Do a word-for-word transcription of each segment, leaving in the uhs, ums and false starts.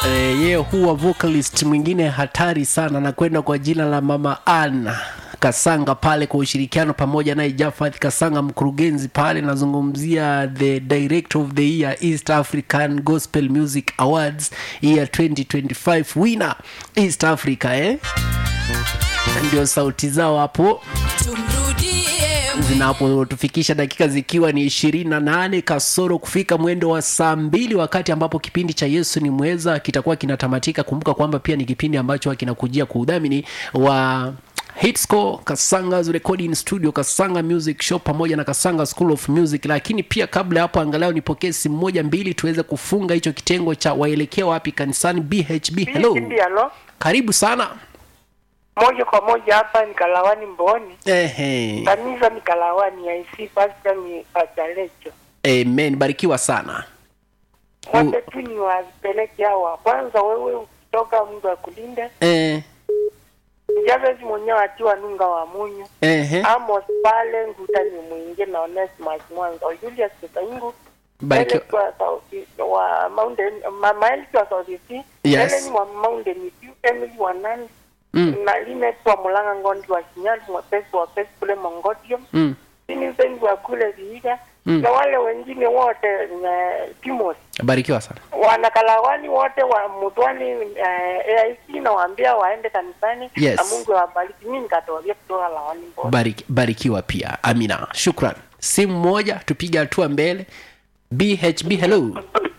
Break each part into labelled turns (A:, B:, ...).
A: Eh, yeye huwa vocalist mwingine hatari sana na kwenda kwa jina la Mama Anna Kasanga pale kwa ushirikiano pamoja naye Jafat Kasanga, mkurugenzi pale. Nazungumzia the director of the year East African Gospel Music Awards year twenty twenty-five winner East Africa, eh? Ndio sauti zao hapo zinapotufikisha dakika zikiwa ni ishirini na nane kasoro kufika mwendo wa saa mbili, wakati ambapo kipindi cha Yesu ni Mweza kitakuwa kinatamatika. Kumbuka kwamba pia ni kipindi ambacho kinakujia kwa udhamini wa Hitscore, Kasanga's Recording Studio, Kasanga Music Shop pamoja na Kasanga School of Music. Lakini pia kabla hapo, angalau nipokee simu moja mbili tuweze kufunga hicho kitengo cha waelekea wapi kanisani. B H B, hello.
B: Hello.
A: Karibu sana.
B: Moja kwa moja hapa ni Kalawani Mboni.
A: Ehe.
B: Kanisa ni Kalawani ya I C Pastor ni Pasalecho.
A: Amen, barikiwa sana.
B: Wote tu ni wapeleke hawa. Kwanza wewe ukitoka Mungu akulinde.
A: Eh.
B: Javezi mwenyewe atiwa nunga wa munyu.
A: Ehe.
B: Amos pale nguta ni mwingi na Onesimus Mwanza. Julius Ketangu.
A: Barikiwa.
B: Kwa sauti wa Mountain Mama Elki wa Sauti.
A: Yes.
B: Helen wa Mountain View, Emily wa Nandi.
A: Mm.
B: Na line kwa Mulanga Ngondi wa Shinyali, mwepesi wa pesi kule Mongodio.
A: Mm.
B: Sini zengi wa kule Vihiga.
A: Mm.
B: Na wale wengine wote na Timothy.
A: Barikiwa sana.
B: Wanakalawani wote wa Mutwani uh, A I C na waambia waende kanisani.
A: Yes.
B: Na Mungu awabariki. Mimi nikatawabia kutoka Lawani Mboni.
A: Bariki, barikiwa pia. Amina. Shukran. Simu moja tupige hatua mbele. B H B, hello.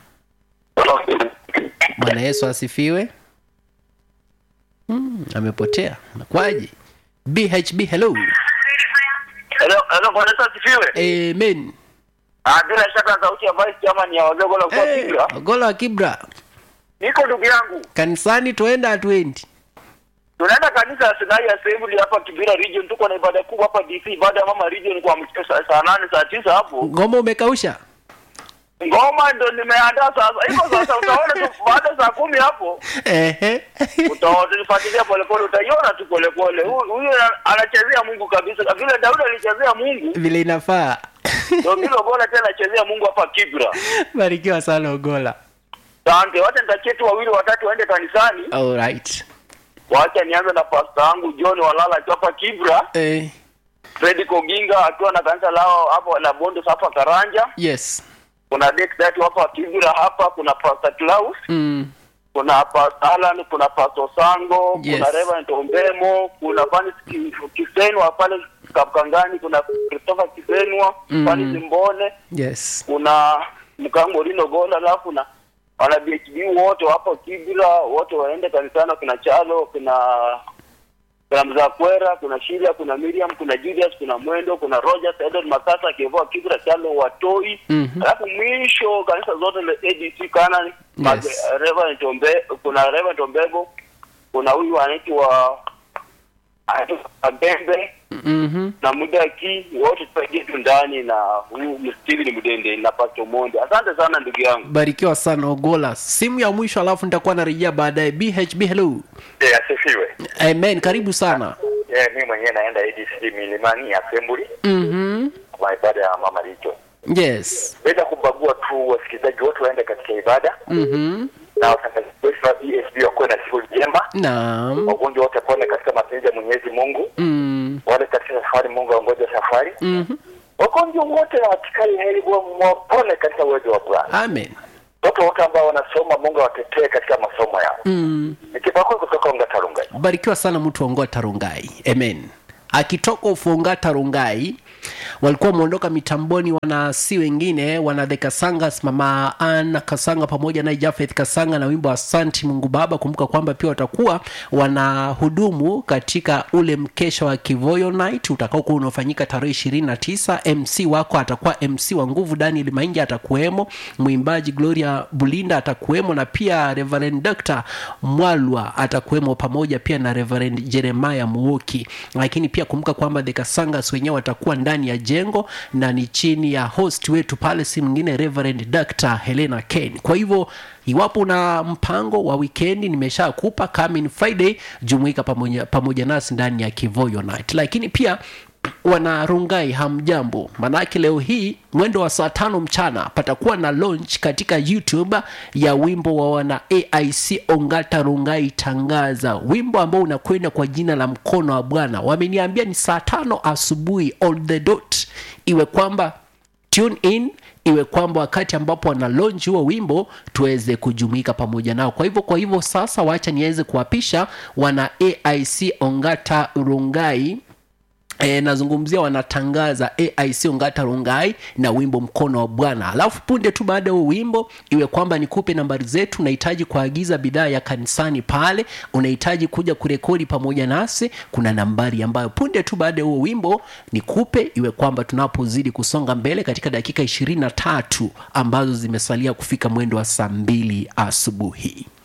A: Bwana Yesu asifiwe. Hmm, amepotea. Nakwaje? B H B, hello.
C: Hello, hello, Bwana Yesu asifiwe.
A: Amen.
C: Ah, bila shaka sauti ya voice kama ni ya Ogola kwa
A: Hey,
C: Kibra.
A: Ogola Kibra.
C: Niko ndugu yangu.
A: Kanisani tuenda atuendi.
C: Tunaenda kanisa ya Sinai Assembly hapa Kibira region, tuko na ibada kubwa hapa D C, ibada ya mama region kwa mchana saa nane saa tisa hapo.
A: Ngoma umekausha?
C: Ngoma ndo nimeandaa sasa. Hivyo sasa utaona tu baada saa kumi hapo.
A: Ehe.
C: Utafuatilia pole pole, utaiona tu pole pole. Huyu anachezea Mungu kabisa. Vile Daudi alichezea Mungu
A: Vile inafaa.
C: ndio vile Ogola tena anachezea Mungu hapa Kibra.
A: Barikiwa sana Ogola.
C: Asante. Wacha nitachetu wawili watatu waende kanisani.
A: All right.
C: Wacha nianze na pastor wangu John Walala hapa Kibra.
A: Eh.
C: Fred Koginga akiwa na kanisa lao hapo la Bondo hapa Karanja.
A: Yes.
C: Kuna Dex Datu hapa Kibra hapa, kuna Pastor Klaus.
A: Mm.
C: Kuna Pastor Alan, kuna Pastor Sango,
A: Yes.
C: kuna Reverend Ombemo, kuna Fani Kisenwa pale Kapkangani, kuna Christopher Kisenwa,
A: Mm.
C: Fani Zimbone,
A: Yes.
C: kuna Mkango Rino Gola, alafu na wana B H B wote hapo Kibra, wote waende kanisani. Kuna Chalo, kuna kuna Mzakwera, kuna Shilia, kuna Miriam, kuna Julius, kuna Mwendo, kuna Rogers, Edward Makasa, Kevoa Kibra, Chalo, Watoi.
A: Mhm.
C: Alafu mwisho kanisa zote le A D C Canaan,
A: Yes.
C: Reverend Tombe, kuna Reverend Tombego, kuna huyu anaitwa Abembe,
A: Mhm.
C: na Mudaki, wote tupaje tu ndani, na huyu Steven Mudende na Pastor Monde. Asante sana ndugu yangu.
A: Barikiwa sana Ogola. Simu ya mwisho alafu nitakuwa narejea baadaye. B H B, hello.
D: Eh, asifiwe.
A: Amen, karibu sana.
D: Eh, mimi mwenyewe naenda A D C Milimani Assembly
A: Mhm.
D: kwa ibada ya Mama Richo.
A: Yes.
D: Bila kubagua tu wasikilizaji wote waende katika ibada.
A: Mhm.
D: Na watangazaji wa B S B wakuwe na siku njema.
A: Naam.
D: Wagonjwa wote pone katika mapenzi ya Mwenyezi Mungu.
A: Mm.
D: Wale katika safari Mungu aongoze safari.
A: Mhm.
D: Wagonjwa wote watikai heri wa pone katika uwezo wa Bwana.
A: Amen.
D: Watu wote ambao wanasoma Mungu awatetee katika masomo yao.
A: Mm.
D: Nikipakua kutoka Ongata Rungai.
A: Barikiwa sana mtu wa Ngota Rungai. Amen. Akitoka Ufongata Rungai walikuwa muondoka mitamboni wana si wengine wana the Kasangas, Mama Anna Kasanga pamoja na Jafeth Kasanga na wimbo Asante Mungu Baba. Kumbuka kwamba pia watakuwa wanahudumu katika ule mkesha wa Kivoyo Night utakao kuwa unafanyika tarehe ishirini na tisa. M C wako atakuwa M C wa nguvu Daniel Maingi atakuwemo, mwimbaji Gloria Bulinda atakuwemo, na pia Reverend Doctor Mwalwa atakuwemo pamoja pia na Reverend Jeremiah Muoki. Lakini pia kumbuka kwamba the Kasangas wenyewe watakuwa ndani ya jengo na ni chini ya host wetu pale si mwingine Reverend Doctor Helena Ken. Kwa hivyo iwapo na mpango wa weekendi nimeshakupa coming Friday, jumuika pamoja pamoja nasi ndani ya Kivoyo Night. Lakini pia wana Rungai, hamjambo? Manake leo hii mwendo wa saa tano mchana patakuwa na launch katika YouTube ya wimbo wa wana A I C Ongata Rungai Tangaza, wimbo ambao unakwenda kwa jina la Mkono wa Bwana. Wameniambia ni saa tano asubuhi on the dot, iwe kwamba tune in, iwe kwamba wakati ambapo wana launch huo wimbo tuweze kujumuika pamoja nao. Kwa hivyo kwa hivyo sasa waacha niweze kuwapisha wana A I C Ongata Rungai. E, nazungumzia wanatangaza A I C Ongata Rungai na wimbo Mkono wa Bwana. Alafu punde tu baada ya wimbo iwe kwamba nikupe nambari zetu. Unahitaji kuagiza bidhaa ya kanisani pale, unahitaji kuja kurekodi pamoja nasi, kuna nambari ambayo punde tu baada ya huo wimbo nikupe, iwe kwamba tunapozidi kusonga mbele katika dakika ishirini na tatu ambazo zimesalia kufika mwendo wa saa mbili asubuhi.